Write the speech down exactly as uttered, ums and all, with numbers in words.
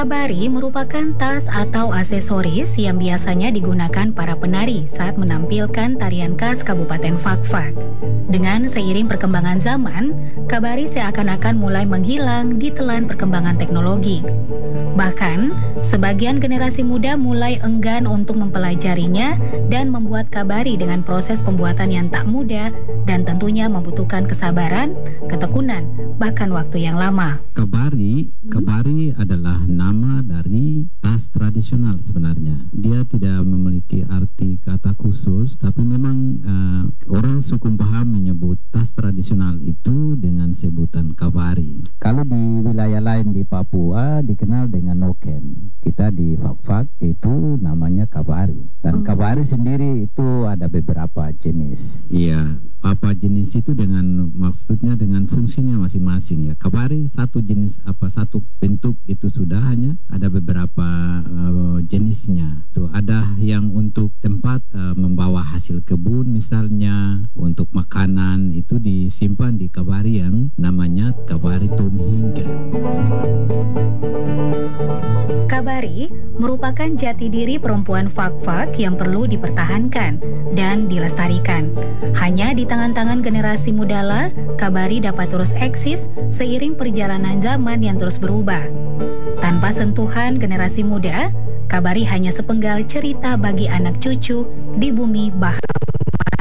Kabari merupakan tas atau aksesoris yang biasanya digunakan para penari saat menampilkan tarian khas Kabupaten Fakfak. Dengan seiring perkembangan zaman, kabari seakan-akan mulai menghilang di telan perkembangan teknologi. Bahkan, sebagian generasi muda mulai enggan untuk mempelajarinya dan membuat kabari dengan proses pembuatan yang tak mudah dan tentunya membutuhkan kesabaran, ketekunan, bahkan waktu yang lama. Kabari, kabari adalah nama dari tas tradisional sebenarnya. Dia tidak memiliki arti kata khusus, tapi memang uh, orang suku Paham menyebut tas tradisional itu dengan sebutan kabari. Kalau di wilayah lain di Papua dikenal dengan noken. Kita di Fakfak itu namanya kabari. Dan Oh. kabari sendiri itu ada beberapa jenis. Iya, apa jenis itu dengan maksudnya dengan fungsinya masing-masing ya. Kabari satu jenis apa satu bentuk itu sudah, hanya ada beberapa uh, jenisnya. Tuh ada yang untuk tempat uh, membawa hasil kebun misalnya, untuk makanan itu disimpan di kabari yang namanya kabari Tumhingga. Kabari merupakan jati diri perempuan Fakfak yang perlu dipertahankan dan dilestarikan. Hanya di tangan-tangan generasi mudalah kabari dapat terus eksis seiring perjalanan zaman yang terus berubah. Tanpa sentuhan generasi muda, kabari hanya sepenggal cerita bagi anak cucu di bumi Bahama.